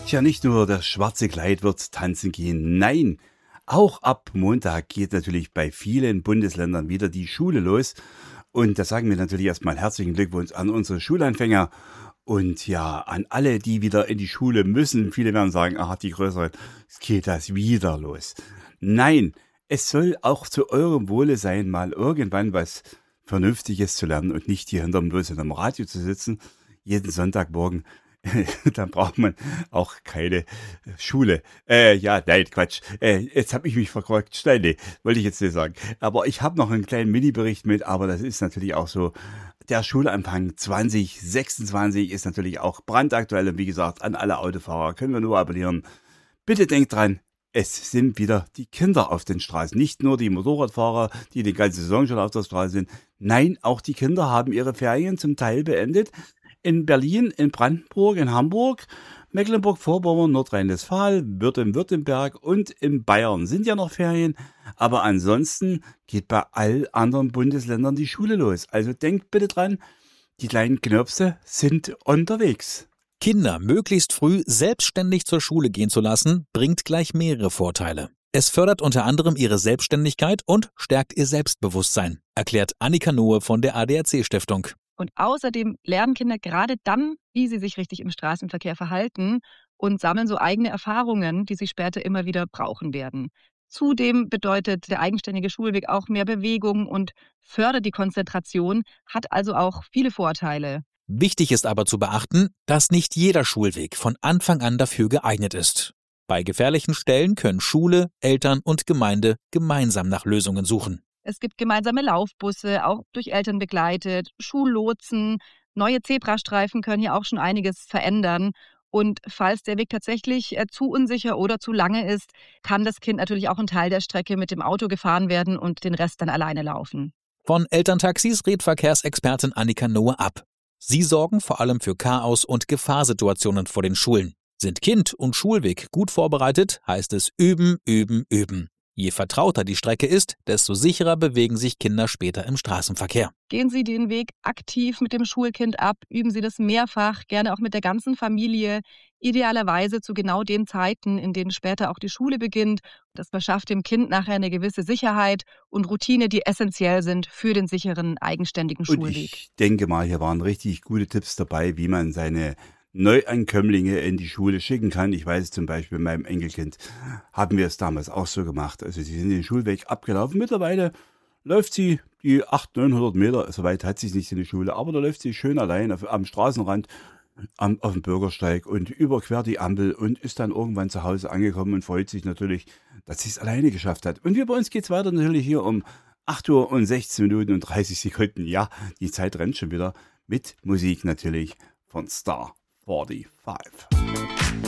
Tja, nicht nur das schwarze Kleid wird tanzen gehen, nein, auch ab Montag geht natürlich bei vielen Bundesländern wieder die Schule los. Und da sagen wir natürlich erstmal herzlichen Glückwunsch an unsere Schulanfänger und ja, an alle, die wieder in die Schule müssen. Viele werden sagen, ach, die Größeren, es geht das wieder los. Nein, es soll auch zu eurem Wohle sein, mal irgendwann was Vernünftiges zu lernen und nicht hier hinterm bloß hinterm Radio zu sitzen, jeden Sonntagmorgen. Dann braucht man auch keine Schule. Ja, nein, Quatsch. Jetzt habe ich mich verkorkst. Nein, nee, wollte ich jetzt nicht sagen. Aber ich habe noch einen kleinen Mini-Bericht mit, aber das ist natürlich auch so. Der Schulanfang 2026 ist natürlich auch brandaktuell und wie gesagt, an alle Autofahrer können wir nur appellieren. Bitte denkt dran, es sind wieder die Kinder auf den Straßen. Nicht nur die Motorradfahrer, die die ganze Saison schon auf der Straße sind. Nein, auch die Kinder haben ihre Ferien zum Teil beendet. In Berlin, in Brandenburg, in Hamburg, Mecklenburg-Vorpommern, Nordrhein-Westfalen, Württemberg und in Bayern sind ja noch Ferien. Aber ansonsten geht bei all anderen Bundesländern die Schule los. Also denkt bitte dran, die kleinen Knirpse sind unterwegs. Kinder möglichst früh selbstständig zur Schule gehen zu lassen, bringt gleich mehrere Vorteile. Es fördert unter anderem ihre Selbstständigkeit und stärkt ihr Selbstbewusstsein, erklärt Annika Nohe von der ADAC-Stiftung. Und außerdem lernen Kinder gerade dann, wie sie sich richtig im Straßenverkehr verhalten und sammeln so eigene Erfahrungen, die sie später immer wieder brauchen werden. Zudem bedeutet der eigenständige Schulweg auch mehr Bewegung und fördert die Konzentration, hat also auch viele Vorteile. Wichtig ist aber zu beachten, dass nicht jeder Schulweg von Anfang an dafür geeignet ist. Bei gefährlichen Stellen können Schule, Eltern und Gemeinde gemeinsam nach Lösungen suchen. Es gibt gemeinsame Laufbusse, auch durch Eltern begleitet, Schullotsen, neue Zebrastreifen können hier auch schon einiges verändern. Und falls der Weg tatsächlich zu unsicher oder zu lange ist, kann das Kind natürlich auch einen Teil der Strecke mit dem Auto gefahren werden und den Rest dann alleine laufen. Von Elterntaxis rät Verkehrsexpertin Annika Nohe ab. Sie sorgen vor allem für Chaos- und Gefahrsituationen vor den Schulen. Sind Kind und Schulweg gut vorbereitet, heißt es üben, üben, üben. Je vertrauter die Strecke ist, desto sicherer bewegen sich Kinder später im Straßenverkehr. Gehen Sie den Weg aktiv mit dem Schulkind ab, üben Sie das mehrfach, gerne auch mit der ganzen Familie, idealerweise zu genau den Zeiten, in denen später auch die Schule beginnt. Das verschafft dem Kind nachher eine gewisse Sicherheit und Routine, die essentiell sind für den sicheren, eigenständigen Und Schulweg. ich denke mal, hier waren richtig gute Tipps dabei, wie man seine Neuankömmlinge in die Schule schicken kann. Ich weiß zum Beispiel, mit meinem Enkelkind haben wir es damals auch so gemacht. Also sie sind den Schulweg abgelaufen. Mittlerweile läuft sie die 800-900 Meter, so weit hat sie es nicht in die Schule, aber da läuft sie schön allein am Straßenrand, auf dem Bürgersteig und überquert die Ampel und ist dann irgendwann zu Hause angekommen und freut sich natürlich, dass sie es alleine geschafft hat. Und wir bei uns geht's weiter natürlich hier um 8 Uhr und 16 Minuten und 30 Sekunden. Ja, die Zeit rennt schon wieder mit Musik natürlich von Star 45.